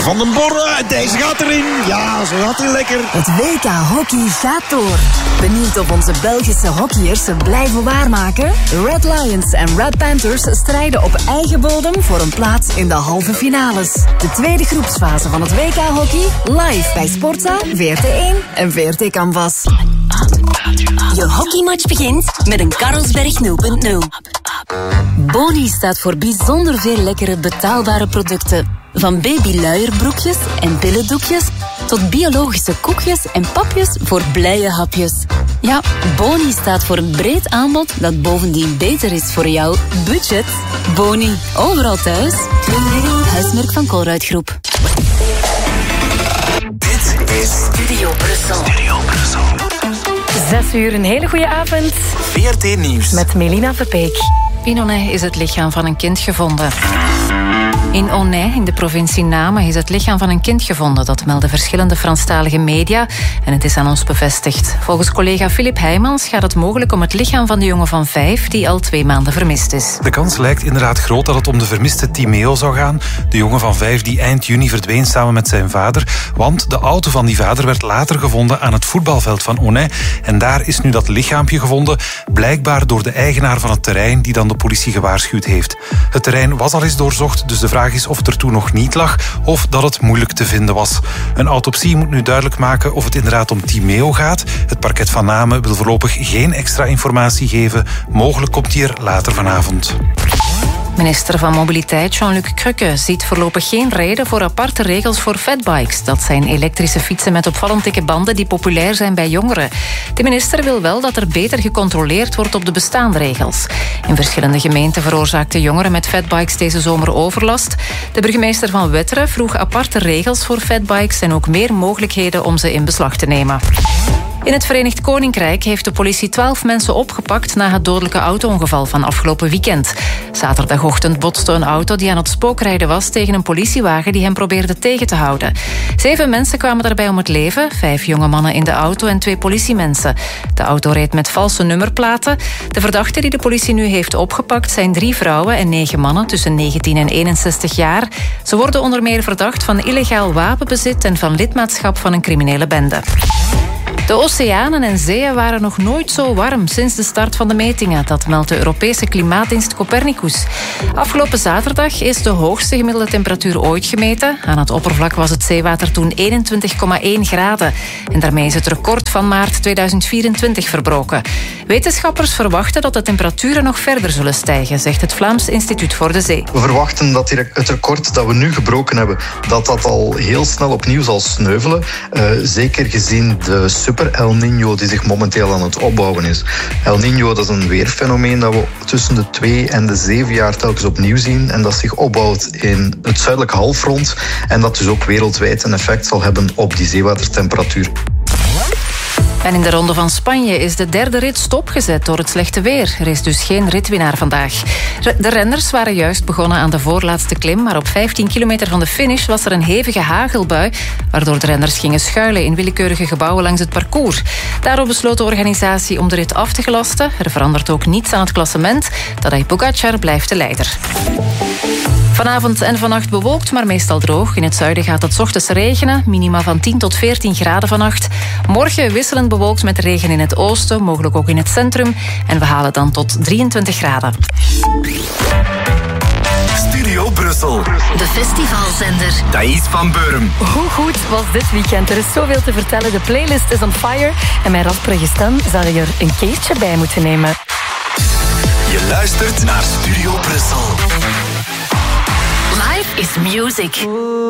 Van den Borre, deze gaat erin. Ja, zo gaat hij lekker. Het WK Hockey gaat door. Benieuwd of onze Belgische hockeyers het blijven waarmaken? Red Lions en Red Panthers strijden op eigen bodem voor een plaats in de halve finales. De tweede groepsfase van het WK Hockey live bij Sportza, VRT1 en VRT Canvas. Je hockeymatch begint met een Carlsberg 0.0. Boni staat voor bijzonder veel lekkere betaalbare producten. Van babyluierbroekjes en billendoekjes tot biologische koekjes en papjes voor blije hapjes. Ja, Boni staat voor een breed aanbod dat bovendien beter is voor jouw budget. Boni, overal thuis. Huismerk van Colruyt Groep. Dit is Studio Brussel. 6 uur, een hele goede avond. VRT Nieuws. Met Melina Verpeek. In Aunay is het lichaam van een kind gevonden. In Aunay, in de provincie Namen, is het lichaam van een kind gevonden. Dat melden verschillende Franstalige media en het is aan ons bevestigd. Volgens collega Filip Heijmans gaat het mogelijk om het lichaam van de jongen van 5... die al 2 maanden vermist is. De kans lijkt inderdaad groot dat het om de vermiste Timeo zou gaan. De jongen van 5 die eind juni verdween samen met zijn vader. Want de auto van die vader werd later gevonden aan het voetbalveld van Aunay. En daar is nu dat lichaampje gevonden. Blijkbaar door de eigenaar van het terrein die dan de politie gewaarschuwd heeft. Het terrein was al eens doorzocht, dus de vraag is of het er toen nog niet lag of dat het moeilijk te vinden was. Een autopsie moet nu duidelijk maken of het inderdaad om Timeo gaat. Het parket van Namen wil voorlopig geen extra informatie geven. Mogelijk komt hij er later vanavond. Minister van Mobiliteit Jean-Luc Cruque ziet voorlopig geen reden voor aparte regels voor fatbikes. Dat zijn elektrische fietsen met opvallend dikke banden die populair zijn bij jongeren. De minister wil wel dat er beter gecontroleerd wordt op de bestaande regels. In verschillende gemeenten veroorzaakten jongeren met fatbikes deze zomer overlast. De burgemeester van Wetteren vroeg aparte regels voor fatbikes en ook meer mogelijkheden om ze in beslag te nemen. In het Verenigd Koninkrijk heeft de politie 12 mensen opgepakt na het dodelijke auto-ongeval van afgelopen weekend. Zaterdagochtend botste een auto die aan het spookrijden was tegen een politiewagen die hem probeerde tegen te houden. 7 mensen kwamen daarbij om het leven, 5 jonge mannen in de auto en 2 politiemensen. De auto reed met valse nummerplaten. De verdachten die de politie nu heeft opgepakt zijn 3 vrouwen en 9 mannen tussen 19 en 61 jaar. Ze worden onder meer verdacht van illegaal wapenbezit en van lidmaatschap van een criminele bende. De oceanen en zeeën waren nog nooit zo warm sinds de start van de metingen. Dat meldt de Europese klimaatdienst Copernicus. Afgelopen zaterdag is de hoogste gemiddelde temperatuur ooit gemeten. Aan het oppervlak was het zeewater toen 21,1 graden. En daarmee is het record van maart 2024 verbroken. Wetenschappers verwachten dat de temperaturen nog verder zullen stijgen, zegt het Vlaams Instituut voor de Zee. We verwachten dat het record dat we nu gebroken hebben, dat al heel snel opnieuw zal sneuvelen. Zeker gezien de super El Niño die zich momenteel aan het opbouwen is. El Niño, dat is een weerfenomeen dat we tussen de 2 en de 7 jaar telkens opnieuw zien en dat zich opbouwt in het zuidelijke halfrond en dat dus ook wereldwijd een effect zal hebben op die zeewatertemperatuur. En in de Ronde van Spanje is de 3e rit stopgezet door het slechte weer. Er is dus geen ritwinnaar vandaag. De renners waren juist begonnen aan de voorlaatste klim, maar op 15 kilometer van de finish was er een hevige hagelbui, waardoor de renners gingen schuilen in willekeurige gebouwen langs het parcours. Daarop besloot de organisatie om de rit af te gelasten. Er verandert ook niets aan het klassement. Tadej Pogačar blijft de leider. Vanavond en vannacht bewolkt, maar meestal droog. In het zuiden gaat het 's ochtends regenen. Minima van 10 tot 14 graden vannacht. Morgen wisselend bewolkt met regen in het oosten, mogelijk ook in het centrum. En we halen dan tot 23 graden. Studio Brussel. De festivalzender. Thais van Beurum. Hoe goed was dit weekend? Er is zoveel te vertellen. De playlist is on fire. En mijn rasperige stem zou je er een keertje bij moeten nemen. Je luistert naar Studio Brussel. Life is music.